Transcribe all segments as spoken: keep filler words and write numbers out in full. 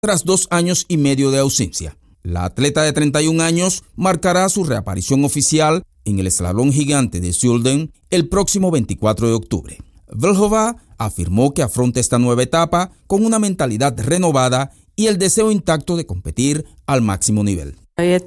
tras dos años y medio de ausencia. La atleta de treinta y un años marcará su reaparición oficial en el eslalon gigante de Zolder el próximo veinticuatro de octubre. Vlhova afirmó que afronta esta nueva etapa con una mentalidad renovada y el deseo intacto de competir al máximo nivel. Es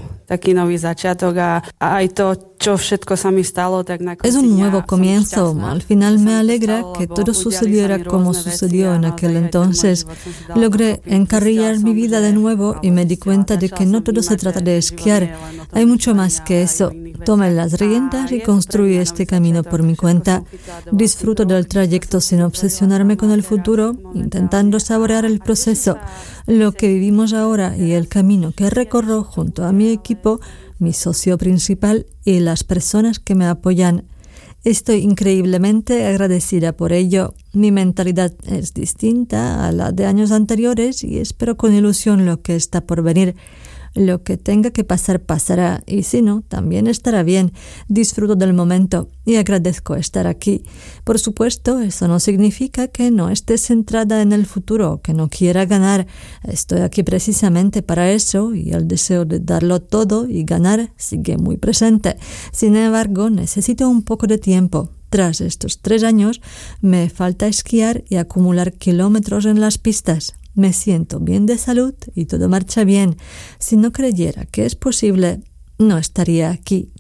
un nuevo comienzo. Al final me alegra que todo sucediera como sucedió en aquel entonces. Logré encarrilar mi vida de nuevo y me di cuenta de que no todo se trata de esquiar. Hay mucho más que eso. Tomé las riendas y construí este camino por mi cuenta. Disfruto del trayecto sin obsesionarme con el futuro, intentando saborear el proceso. Lo que vivimos ahora y el camino que recorro junto a mi equipo, mi socio principal y las personas que me apoyan. Estoy increíblemente agradecida por ello. Mi mentalidad es distinta a la de años anteriores y espero con ilusión lo que está por venir. Lo que tenga que pasar, pasará, y si no, también estará bien. Disfruto del momento y agradezco estar aquí. Por supuesto, eso no significa que no esté centrada en el futuro, que no quiera ganar. Estoy aquí precisamente para eso y el deseo de darlo todo y ganar sigue muy presente. Sin embargo, necesito un poco de tiempo. Tras estos tres años, me falta esquiar y acumular kilómetros en las pistas. Me siento bien de salud y todo marcha bien. Si no creyera que es posible, no estaría aquí.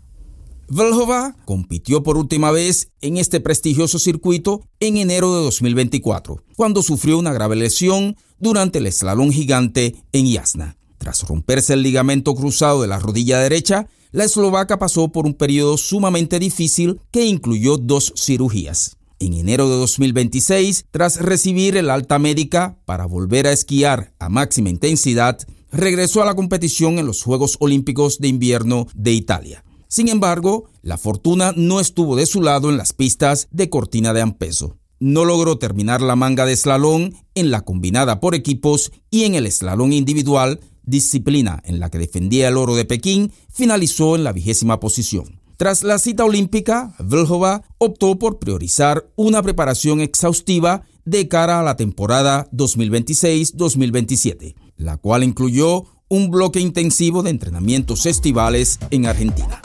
Vlhova compitió por última vez en este prestigioso circuito en enero de dos mil veinticuatro, cuando sufrió una grave lesión durante el eslalon gigante en Jasna. Tras romperse el ligamento cruzado de la rodilla derecha, la eslovaca pasó por un periodo sumamente difícil que incluyó dos cirugías. En enero de dos mil veintiséis, tras recibir el alta médica para volver a esquiar a máxima intensidad, regresó a la competición en los Juegos Olímpicos de Invierno de Italia. Sin embargo, la fortuna no estuvo de su lado en las pistas de Cortina d'Ampezzo. No logró terminar la manga de slalom en la combinada por equipos y en el slalom individual, disciplina en la que defendía el oro de Pekín, finalizó en la vigésima posición. Tras la cita olímpica, Vlhova optó por priorizar una preparación exhaustiva de cara a la temporada dos mil veintiséis dos mil veintisiete, la cual incluyó un bloque intensivo de entrenamientos estivales en Argentina.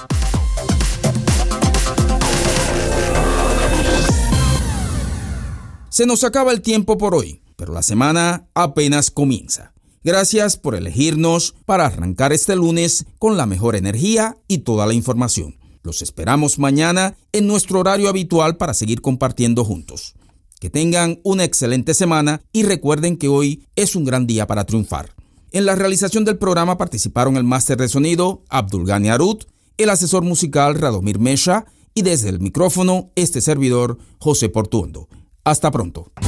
Se nos acaba el tiempo por hoy, pero la semana apenas comienza. Gracias por elegirnos para arrancar este lunes con la mejor energía y toda la información. Los esperamos mañana en nuestro horario habitual para seguir compartiendo juntos. Que tengan una excelente semana y recuerden que hoy es un gran día para triunfar. En la realización del programa participaron el máster de sonido Abdulgani Arut, el asesor musical Radomir Mesha y desde el micrófono este servidor José Portuondo. Hasta pronto.